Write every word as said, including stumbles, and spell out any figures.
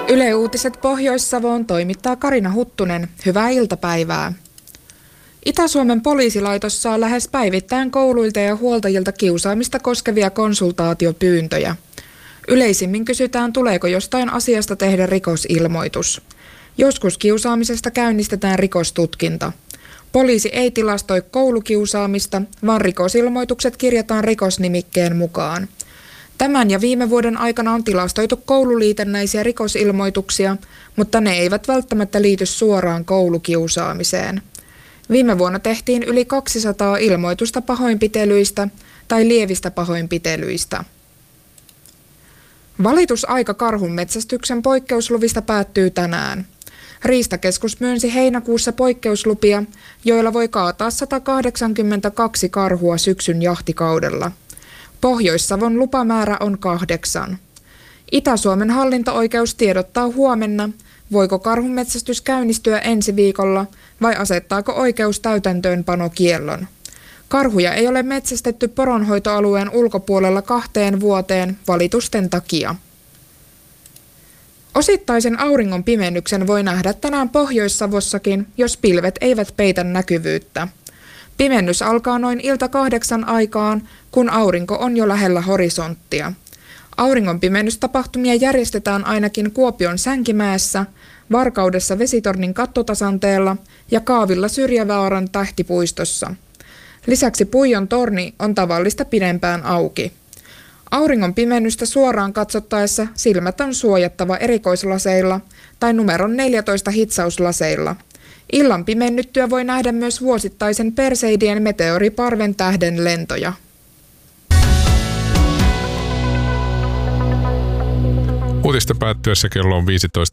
Yle Uutiset Pohjois-Savoon toimittaa Karina Huttunen. Hyvää iltapäivää. Itä-Suomen poliisilaitos saa lähes päivittäin kouluilta ja huoltajilta kiusaamista koskevia konsultaatiopyyntöjä. Yleisimmin kysytään, tuleeko jostain asiasta tehdä rikosilmoitus. Joskus kiusaamisesta käynnistetään rikostutkinta. Poliisi ei tilastoi koulukiusaamista, vaan rikosilmoitukset kirjataan rikosnimikkeen mukaan. Tämän ja viime vuoden aikana on tilastoitu koululiitännäisiä rikosilmoituksia, mutta ne eivät välttämättä liity suoraan koulukiusaamiseen. Viime vuonna tehtiin yli kaksisataa ilmoitusta pahoinpitelyistä tai lievistä pahoinpitelyistä. Valitusaika karhunmetsästyksen poikkeusluvista päättyy tänään. Riistakeskus myönsi heinäkuussa poikkeuslupia, joilla voi kaataa sata kahdeksankymmentäkaksi karhua syksyn jahtikaudella. Pohjois-Savon lupamäärä on kahdeksan. Itä-Suomen hallinto-oikeus tiedottaa huomenna, voiko karhunmetsästys käynnistyä ensi viikolla vai asettaako oikeus täytäntöönpanokiellon. Karhuja ei ole metsästetty poronhoitoalueen ulkopuolella kahteen vuoteen valitusten takia. Osittaisen auringon pimennyksen voi nähdä tänään Pohjois-Savossakin, jos pilvet eivät peitä näkyvyyttä. Pimennys alkaa noin ilta kahdeksan aikaan, kun aurinko on jo lähellä horisonttia. Auringon pimennystapahtumia järjestetään ainakin Kuopion Sänkimäessä, Varkaudessa Vesitornin kattotasanteella ja Kaavilla Syrjävaaran tähtipuistossa. Lisäksi Puijon torni on tavallista pidempään auki. Auringon pimennystä suoraan katsottaessa silmät on suojattava erikoislaseilla tai numeron neljätoista hitsauslaseilla. Illan pimennyttyä voi nähdä myös vuosittaisen Perseidien meteoriparven tähden lentoja. Uutisten päättyessä kello on viisitoista